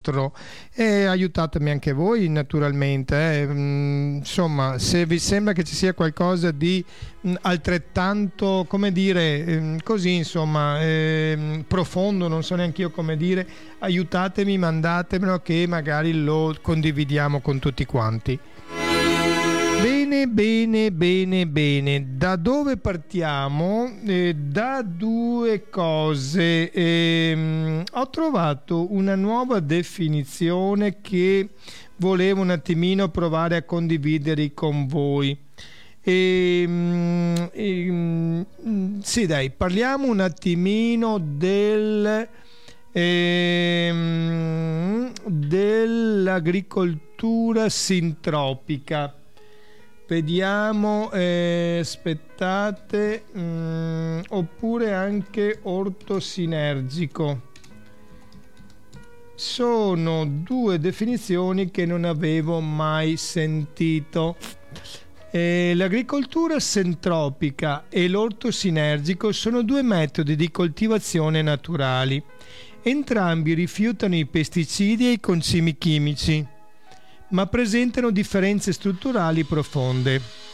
altro. E aiutatemi anche voi naturalmente. Insomma, se vi sembra che ci sia qualcosa di altrettanto, come dire, così insomma, profondo, non so neanche io come dire, aiutatemi, mandatemelo che magari lo condividiamo con tutti quanti. Bene. Da dove partiamo? Da due cose. Ho trovato una nuova definizione che volevo un attimino provare a condividere con voi. Sì, dai, parliamo un attimino dell'agricoltura sintropica. Vediamo, aspettate, oppure anche ortosinergico. Sono due definizioni che non avevo mai sentito. L'agricoltura sintropica e l'ortosinergico sono due metodi di coltivazione naturali. Entrambi rifiutano i pesticidi e i concimi chimici, ma presentano differenze strutturali profonde.